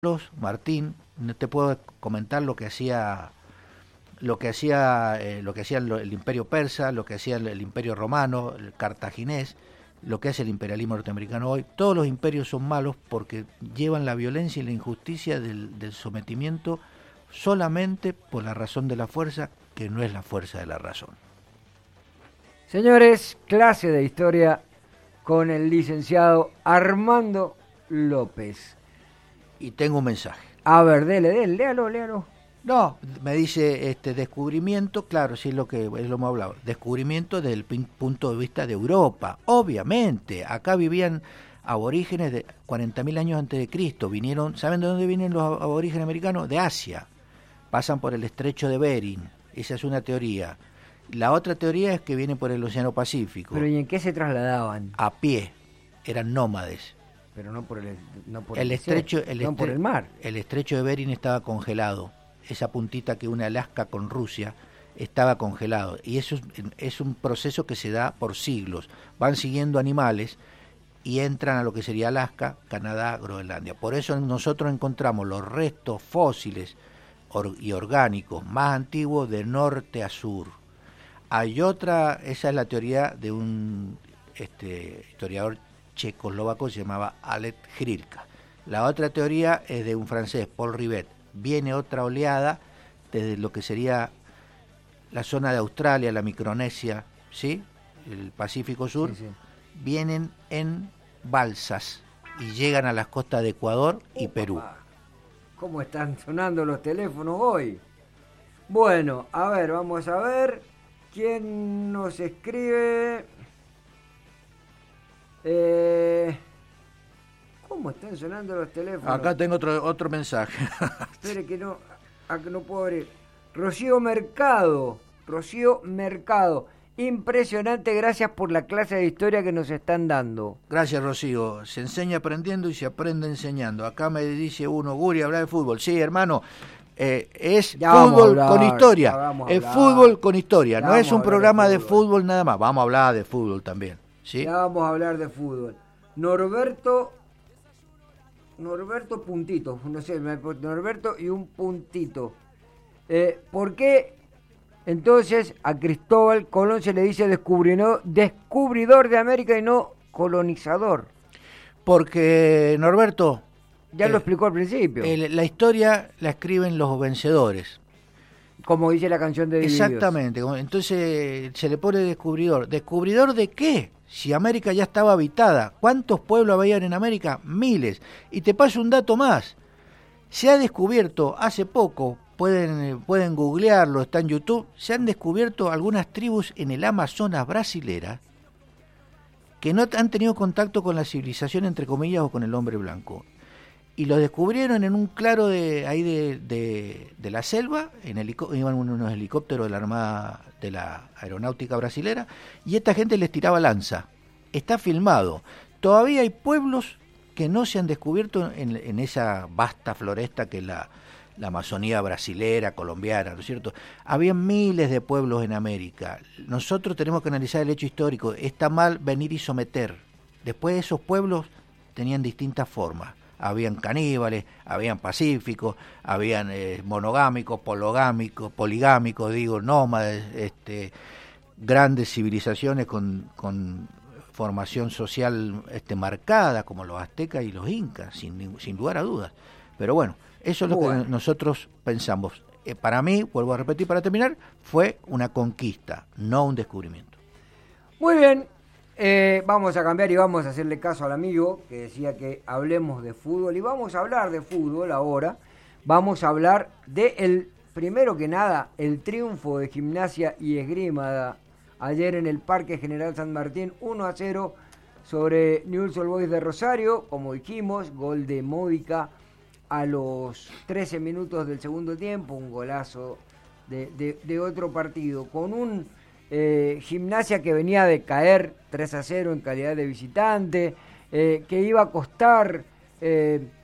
Martín, no te puedo comentar lo que hacía el Imperio Persa, lo que hacía el Imperio Romano, el cartaginés, lo que hace el imperialismo norteamericano hoy. Todos los imperios son malos porque llevan la violencia y la injusticia del sometimiento solamente por la razón de la fuerza, que no es la fuerza de la razón. Señores, clase de historia con el licenciado Armando López. Y tengo un mensaje. A ver, dele, léalo. No, me dice descubrimiento, claro, sí es lo que hemos hablado, descubrimiento desde el punto de vista de Europa. Obviamente, acá vivían aborígenes de 40.000 años antes de Cristo, vinieron, ¿saben de dónde vienen los aborígenes americanos? De Asia, pasan por el estrecho de Bering, esa es una teoría. La otra teoría es que vienen por el Océano Pacífico. ¿Pero y en qué se trasladaban? A pie, eran nómades. Pero no por el mar. El estrecho de Bering estaba congelado. Esa puntita que une Alaska con Rusia estaba congelado. Y eso es un proceso que se da por siglos. Van siguiendo animales y entran a lo que sería Alaska, Canadá, Groenlandia. Por eso nosotros encontramos los restos fósiles y orgánicos más antiguos de norte a sur. Hay otra, esa es la teoría de un historiador checoslovaco que se llamaba Alex Hrilka. La otra teoría es de un francés, Paul Rivet. Viene otra oleada desde lo que sería la zona de Australia, la Micronesia, ¿sí? El Pacífico Sur, sí. Vienen en balsas y llegan a las costas de Ecuador y Perú. ¿Cómo están sonando los teléfonos hoy? Bueno, a ver, vamos a ver quién nos escribe. ¿Cómo están sonando los teléfonos? Acá tengo otro mensaje. Espere que no puedo abrir. Rocío Mercado. Impresionante, gracias por la clase de historia que nos están dando. Gracias, Rocío. Se enseña aprendiendo y se aprende enseñando. Acá me dice uno, Guri, habla de fútbol. Sí, hermano, es fútbol con historia. Es fútbol con historia. No es un programa de fútbol nada más. Vamos a hablar de fútbol también. ¿Sí? Ya vamos a hablar de fútbol. Norberto puntito, no sé, Norberto y un puntito. ¿Por qué entonces a Cristóbal Colón se le dice descubridor de América y no colonizador? Porque, Norberto... Ya lo explicó al principio. La historia la escriben los vencedores. Como dice la canción de Divididos. Exactamente, entonces se le pone descubridor. ¿Descubridor de qué? Si América ya estaba habitada. ¿Cuántos pueblos habían en América? Miles. Y te paso un dato más. Se ha descubierto hace poco, pueden googlearlo, está en YouTube, se han descubierto algunas tribus en el Amazonas brasilera que no han tenido contacto con la civilización, entre comillas, o con el hombre blanco. Y lo descubrieron en un claro de la selva, iban unos helicópteros de la Armada, de la Aeronáutica brasilera, y esta gente les tiraba lanza. Está filmado. Todavía hay pueblos que no se han descubierto en esa vasta floresta que es la Amazonía brasilera, colombiana, ¿no es cierto? Había miles de pueblos en América. Nosotros tenemos que analizar el hecho histórico. Está mal venir y someter. Después esos pueblos tenían distintas formas. Habían caníbales, habían pacíficos, habían monogámicos, poligámicos, nómades, grandes civilizaciones con formación social marcada, como los aztecas y los incas, sin lugar a dudas. Pero bueno, eso es lo que nosotros pensamos. Para mí, vuelvo a repetir para terminar, fue una conquista, no un descubrimiento. Muy bien. Vamos a cambiar y vamos a hacerle caso al amigo que decía que hablemos de fútbol, y vamos a hablar de fútbol ahora. Vamos a hablar primero que nada, el triunfo de Gimnasia y Esgrima ayer en el Parque General San Martín, 1-0 sobre Newell's Old Boys de Rosario. Como dijimos, gol de Módica a los 13 minutos del segundo tiempo, un golazo de otro partido, con un Gimnasia que venía de caer 3-0 en calidad de visitante, que iba a costar